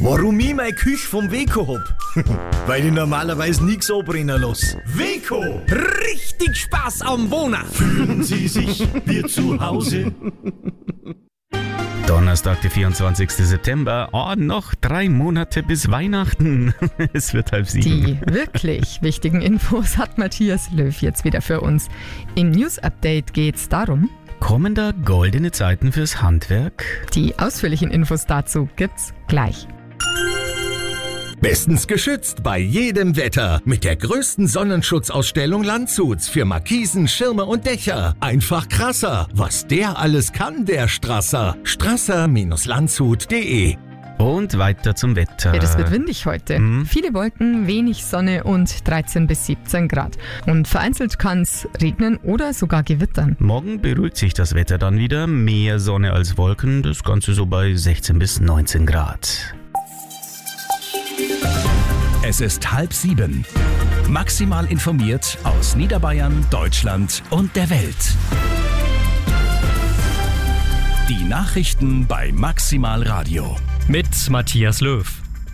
Warum ich meine Küche vom Weco hab? Weil ich normalerweise nichts anbrennen lasse. Weco! Richtig Spaß am Wohnen! Fühlen Sie sich wie zu Hause? Donnerstag, der 24. September. Oh, noch 3 Monate bis Weihnachten. Es wird 6:30. Die wirklich wichtigen Infos hat Matthias Löw jetzt wieder für uns. Im News Update geht's darum: Kommen da goldene Zeiten fürs Handwerk? Die ausführlichen Infos dazu gibt's gleich. Bestens geschützt bei jedem Wetter mit der größten Sonnenschutzausstellung Landshuts für Markisen, Schirme und Dächer. Einfach krasser, was der alles kann, der Strasser. Strasser-landshut.de. Und weiter zum Wetter. Ja, das wird windig heute. Viele Wolken, wenig Sonne und 13 bis 17 Grad. Und vereinzelt kann's regnen oder sogar gewittern. Morgen beruhigt sich das Wetter dann wieder. Mehr Sonne als Wolken. Das Ganze so bei 16 bis 19 Grad. Es ist 6:30. Maximal informiert aus Niederbayern, Deutschland und der Welt. Die Nachrichten bei Maximal Radio. Mit Matthias Löw.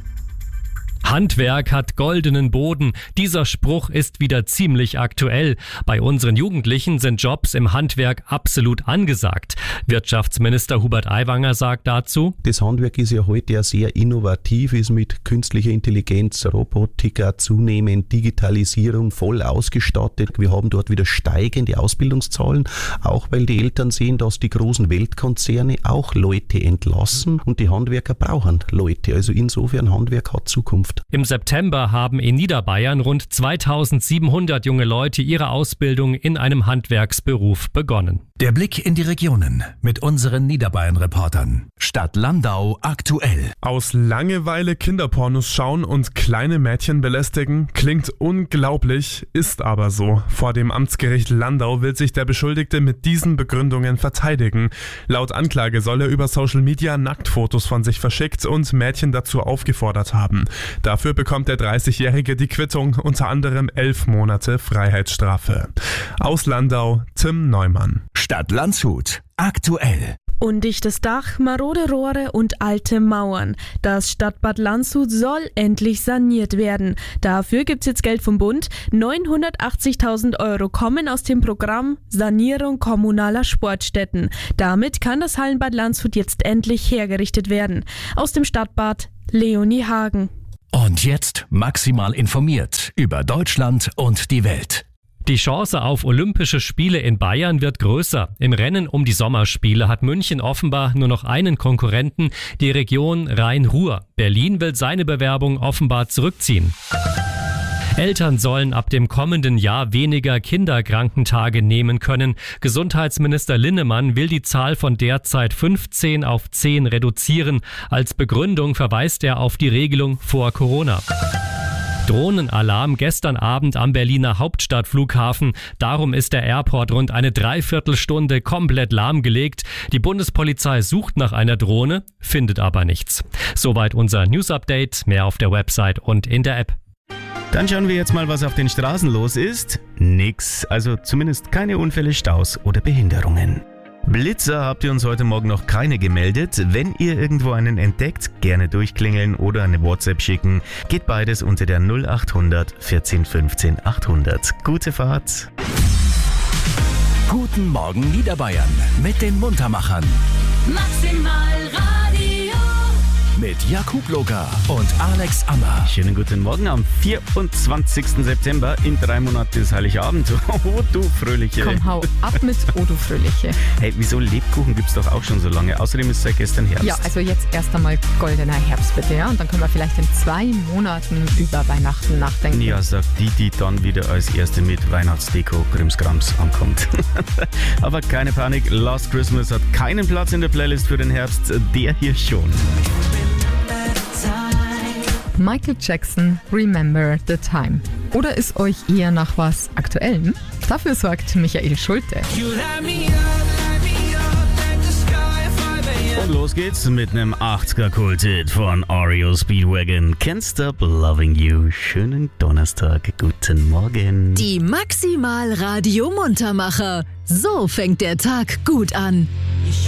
Handwerk hat goldenen Boden. Dieser Spruch ist wieder ziemlich aktuell. Bei unseren Jugendlichen sind Jobs im Handwerk absolut angesagt. Wirtschaftsminister Hubert Aiwanger sagt dazu: Das Handwerk ist ja heute ja sehr innovativ, ist mit künstlicher Intelligenz, Robotik, zunehmend Digitalisierung voll ausgestattet. Wir haben dort wieder steigende Ausbildungszahlen, auch weil die Eltern sehen, dass die großen Weltkonzerne auch Leute entlassen und die Handwerker brauchen Leute. Also insofern, Handwerk hat Zukunft. Im September haben in Niederbayern rund 2700 junge Leute ihre Ausbildung in einem Handwerksberuf begonnen. Der Blick in die Regionen mit unseren Niederbayern-Reportern. Stadt Landau aktuell. Aus Langeweile Kinderpornos schauen und kleine Mädchen belästigen klingt unglaublich, ist aber so. Vor dem Amtsgericht Landau will sich der Beschuldigte mit diesen Begründungen verteidigen. Laut Anklage soll er über Social Media Nacktfotos von sich verschickt und Mädchen dazu aufgefordert haben. Dafür bekommt der 30-Jährige die Quittung, unter anderem 11 Monate Freiheitsstrafe. Aus Landau, Tim Neumann. Stadt Landshut aktuell. Undichtes Dach, marode Rohre und alte Mauern. Das Stadtbad Landshut soll endlich saniert werden. Dafür gibt's jetzt Geld vom Bund. 980.000 € kommen aus dem Programm Sanierung kommunaler Sportstätten. Damit kann das Hallenbad Landshut jetzt endlich hergerichtet werden. Aus dem Stadtbad Leonie Hagen. Und jetzt maximal informiert über Deutschland und die Welt. Die Chance auf Olympische Spiele in Bayern wird größer. Im Rennen um die Sommerspiele hat München offenbar nur noch einen Konkurrenten, die Region Rhein-Ruhr. Berlin will seine Bewerbung offenbar zurückziehen. Eltern sollen ab dem kommenden Jahr weniger Kinderkrankentage nehmen können. Gesundheitsminister Linnemann will die Zahl von derzeit 15 auf 10 reduzieren. Als Begründung verweist er auf die Regelung vor Corona. Drohnenalarm gestern Abend am Berliner Hauptstadtflughafen. Darum ist der Airport rund eine Dreiviertelstunde komplett lahmgelegt. Die Bundespolizei sucht nach einer Drohne, findet aber nichts. Soweit unser News-Update. Mehr auf der Website und in der App. Dann schauen wir jetzt mal, was auf den Straßen los ist. Nix, also zumindest keine Unfälle, Staus oder Behinderungen. Blitzer habt ihr uns heute Morgen noch keine gemeldet. Wenn ihr irgendwo einen entdeckt, gerne durchklingeln oder eine WhatsApp schicken. Geht beides unter der 0800 14 15 800. Gute Fahrt. Guten Morgen Niederbayern mit den Muntermachern. Maximal Radio. Mit Jakub Loga und Alex Ammer. Schönen guten Morgen am 24. September. In 3 Monaten ist Heiligabend. Oh, du Fröhliche. Komm, hau ab mit Oh, du Fröhliche. Hey, wieso Lebkuchen gibt's doch auch schon so lange? Außerdem ist seit gestern Herbst. Ja, also jetzt erst einmal goldener Herbst bitte, ja? Und dann können wir vielleicht in 2 Monaten über Weihnachten nachdenken. Ja, sagt die dann wieder als Erste mit Weihnachtsdeko Krimskrams ankommt. Aber keine Panik, Last Christmas hat keinen Platz in der Playlist für den Herbst. Der hier schon. Michael Jackson, Remember the Time. Oder ist euch eher nach was Aktuellem? Dafür sorgt Michael Schulte. Und los geht's mit einem 80er-Kult-Hit von REO Speedwagon. Can't Stop Loving You. Schönen Donnerstag, guten Morgen. Die Maximal Radio Muntermacher. So fängt der Tag gut an.